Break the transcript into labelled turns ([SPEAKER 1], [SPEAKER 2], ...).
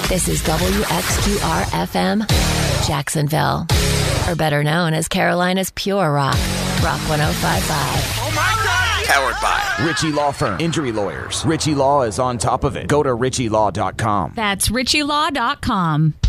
[SPEAKER 1] This is WXQR-FM, Jacksonville. Or better known as Carolina's Pure Rock, Rock 105.5.
[SPEAKER 2] Oh my God!
[SPEAKER 3] Powered by
[SPEAKER 4] Ritchie Law Firm. Injury lawyers. Ritchie Law is on top of it. Go to RitchieLaw.com.
[SPEAKER 5] That's RitchieLaw.com.